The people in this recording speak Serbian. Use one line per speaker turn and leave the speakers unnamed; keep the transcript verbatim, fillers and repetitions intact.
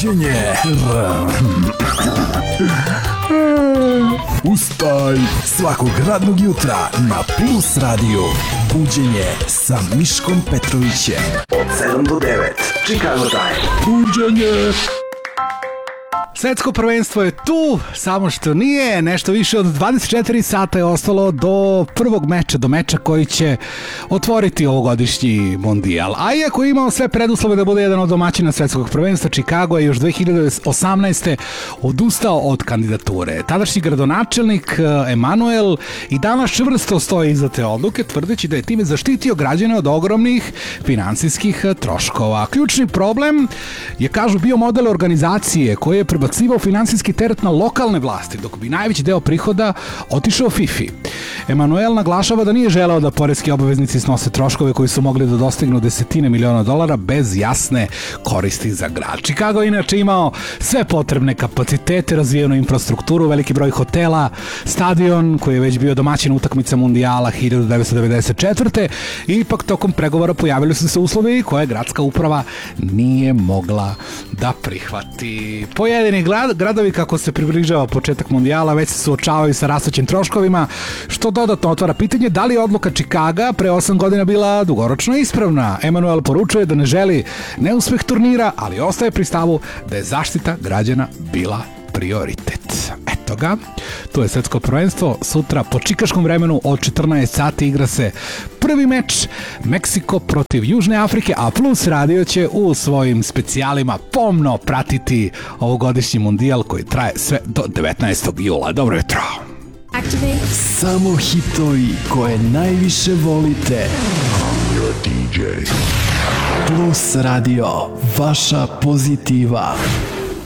Buđenje. Ustaj svakog radnog jutra na Plus Radio. Buđenje sa Miškom Petrovićem. Od sedam do devet. Chicago Time. Buđenje.
Svetsko prvenstvo je tu, samo što nije, nešto više od dvadeset četiri sata je ostalo do prvog meča, do meča koji će otvoriti ovogodišnji mondijal. A iako je imao sve preduslove da bude jedan od domaćina svetskog prvenstva, Chicago je još dve hiljade osamnaeste. odustao od kandidature. Tadašnji gradonačelnik Emanuel i danas čvrsto stoji iza te odluke, tvrdeći da je time zaštitio građane od ogromnih finansijskih troškova. Ključni problem je, kažu, bio model organizacije koji je prebacivao finansijski teret na lokalne vlasti, dok bi najveći deo prihoda otišao FIFA. Emanuel naglašava da nije želeo da poreski obveznici snose troškove koji su mogli da dostignu desetine miliona dolara bez jasne koristi za grad. Chicago je inače imao sve potrebne kapacitete, razvijenu infrastrukturu, veliki broj hotela, stadion koji je već bio domaćin utakmica mundijala hiljadu devetsto devedeset četvrte. I ipak tokom pregovora pojavili su se uslovi koje gradska uprava nije mogla da prihvati. Pojedini gradovi, kako se približava početak mundijala, već se suočavaju sa rastućim troškovima, što dodatno otvara pitanje da li je odluka Chicaga pre osam godina bila dugoročno ispravna. Emanuel poručuje da ne želi neuspeh turnira, ali ostaje pri stavu da je zaštita građana bila prioritet. Eto ga, to je svetsko prvenstvo. Sutra po čikaškom vremenu od četrnaest sati igra se prvi meč, Meksiko protiv Južne Afrike, a Plus Radio će u svojim specijalima pomno pratiti ovogodišnji mundijal koji traje sve do devetnaestog jula. Dobro jutro!
Activate. Samo hitovi koje najviše volite. I'm your D J. Plus Radio, vaša pozitiva.